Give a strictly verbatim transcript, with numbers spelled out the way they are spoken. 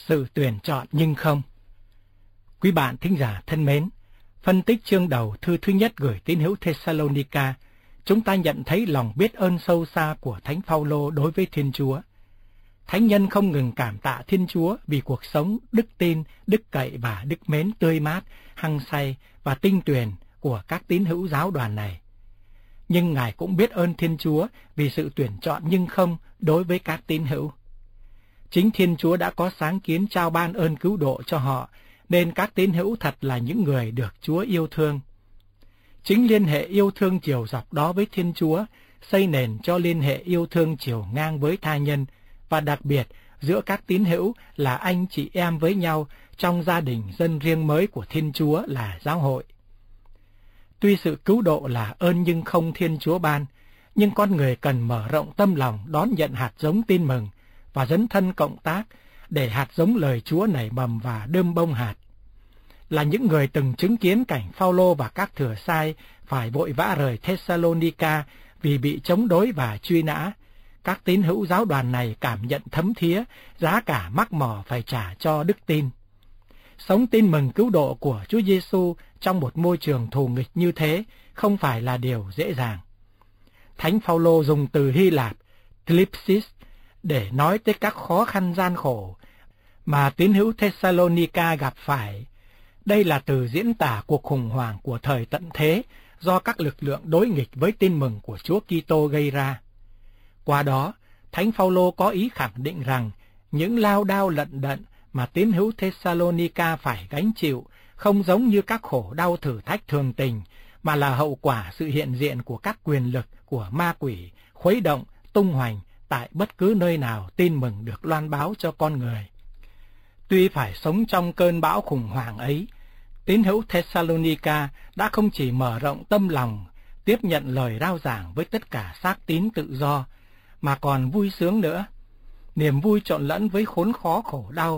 Sự tuyển chọn nhưng không. Quý bạn thính giả thân mến, phân tích chương đầu thư thứ nhất gửi tín hữu Thessalonica, chúng ta nhận thấy lòng biết ơn sâu xa của Thánh Phaolô đối với Thiên Chúa. Thánh nhân không ngừng cảm tạ Thiên Chúa vì cuộc sống đức tin, đức cậy và đức mến tươi mát, hăng say và tinh tuyền của các tín hữu giáo đoàn này. Nhưng Ngài cũng biết ơn Thiên Chúa vì sự tuyển chọn nhưng không đối với các tín hữu. Chính Thiên Chúa đã có sáng kiến trao ban ơn cứu độ cho họ, nên các tín hữu thật là những người được Chúa yêu thương. Chính liên hệ yêu thương chiều dọc đó với Thiên Chúa xây nền cho liên hệ yêu thương chiều ngang với tha nhân, và đặc biệt giữa các tín hữu là anh chị em với nhau trong gia đình dân riêng mới của Thiên Chúa là giáo hội. Tuy sự cứu độ là ơn nhưng không Thiên Chúa ban, nhưng con người cần mở rộng tâm lòng đón nhận hạt giống tin mừng và dấn thân cộng tác để hạt giống lời Chúa nảy mầm và đơm bông hạt. Là những người từng chứng kiến cảnh Phaolô và các thừa sai phải vội vã rời Thessalonica vì bị chống đối và truy nã, các tín hữu giáo đoàn này cảm nhận thấm thía giá cả mắc mỏ phải trả cho đức tin. Sống tin mừng cứu độ của Chúa Giêsu trong một môi trường thù nghịch như thế không phải là điều dễ dàng. Thánh Phaolô dùng từ Hy Lạp thlipsis để nói tới các khó khăn gian khổ mà tín hữu Thessalonica gặp phải. Đây là từ diễn tả cuộc khủng hoảng của thời tận thế do các lực lượng đối nghịch với tin mừng của Chúa Kitô gây ra. Qua đó, Thánh Phaolô có ý khẳng định rằng những lao đao lận đận mà tín hữu Thessalonica phải gánh chịu không giống như các khổ đau thử thách thường tình, mà là hậu quả sự hiện diện của các quyền lực của ma quỷ khuấy động, tung hoành tại bất cứ nơi nào tin mừng được loan báo cho con người. Tuy phải sống trong cơn bão khủng hoảng ấy, tín hữu Thessalonica đã không chỉ mở rộng tâm lòng tiếp nhận lời rao giảng với tất cả xác tín tự do, mà còn vui sướng nữa. Niềm vui trộn lẫn với khốn khó khổ đau